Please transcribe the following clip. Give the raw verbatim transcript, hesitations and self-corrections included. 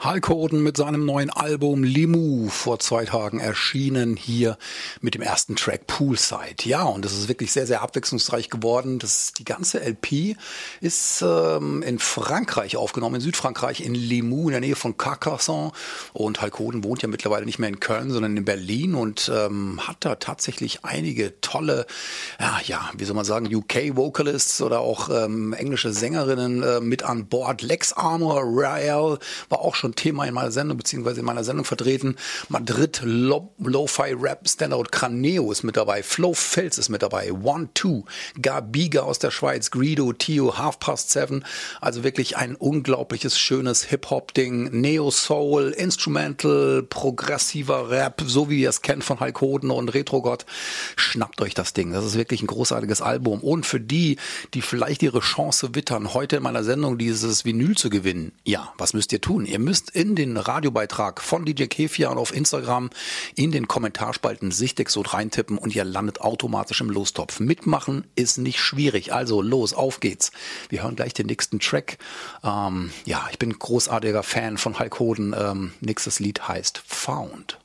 Hulk Hogan mit seinem neuen Album Limu vor zwei Tagen erschienen, hier mit dem ersten Track Poolside. Ja, und das ist wirklich sehr, sehr abwechslungsreich geworden. Das, die ganze L P ist ähm, in Frankreich aufgenommen, in Südfrankreich, in Limoux, in der Nähe von Carcassonne. Und Hulk Hogan wohnt ja mittlerweile nicht mehr in Köln, sondern in Berlin und ähm, hat da tatsächlich einige tolle, ja, ja, wie soll man sagen, U K-Vocalists oder auch ähm, englische Sängerinnen äh, mit an Bord. Lex Armour, Rael war auch schon Thema in meiner Sendung, beziehungsweise in meiner Sendung vertreten. Madrid, Lo- Lo-Fi Rap, Standout Craneo ist mit dabei, Flo Fels ist mit dabei, One Two, Gabiga aus der Schweiz, Greedo, Tio, Half Past Seven. Also wirklich ein unglaubliches, schönes Hip-Hop-Ding, Neo-Soul, Instrumental, progressiver Rap, so wie ihr es kennt von Hulk Hogan und Retro-Gott. Schnappt euch das Ding. Das ist wirklich ein großartiges Album. Und für die, die vielleicht ihre Chance wittern, heute in meiner Sendung dieses Vinyl zu gewinnen, ja, was müsst ihr tun? Ihr müsst in den Radiobeitrag von D J Kefia und auf Instagram in den Kommentarspalten Sichtexot reintippen und ihr landet automatisch im Lostopf. Mitmachen ist nicht schwierig. Also los, auf geht's. Wir hören gleich den nächsten Track. Ähm, ja, ich bin großartiger Fan von Hulk Hogan. Ähm, nächstes Lied heißt Found.